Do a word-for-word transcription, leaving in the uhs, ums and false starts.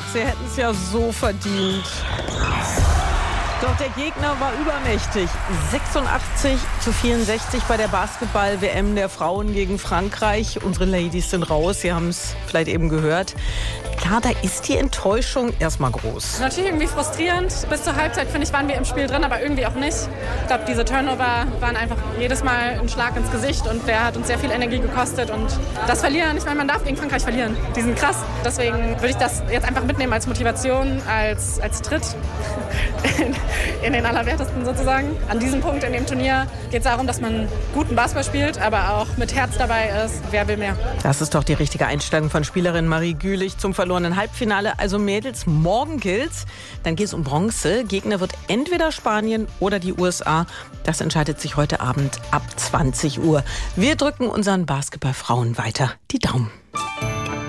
sie hätten es ja so verdient. Doch der Gegner war übermächtig. sechsundachtzig zu vierundsechzig bei der Basketball-W M der Frauen gegen Frankreich. Unsere Ladies sind raus, Sie haben es vielleicht eben gehört. Klar, da ist die Enttäuschung erstmal groß. Natürlich irgendwie frustrierend. Bis zur Halbzeit, finde ich, waren wir im Spiel drin, aber irgendwie auch nicht. Ich glaube, diese Turnover waren einfach jedes Mal ein Schlag ins Gesicht und der hat uns sehr viel Energie gekostet. Und das Verlieren, ich meine, man darf gegen Frankreich verlieren. Die sind krass. Deswegen würde ich das jetzt einfach mitnehmen als Motivation, als, als Tritt in, in den Allerwertesten sozusagen. An diesem Punkt in dem Turnier geht es darum, dass man guten Basketball spielt, aber auch mit Herz dabei ist. Wer will mehr? Das ist doch die richtige Einstellung von Spielerin Marie Gülich zum verlorenen Halbfinale. Also Mädels, morgen gilt's. Dann geht es um Bronze. Gegner wird entweder Spanien oder die U S A. Das entscheidet sich heute Abend ab zwanzig Uhr. Wir drücken unseren Basketballfrauen weiter die Daumen.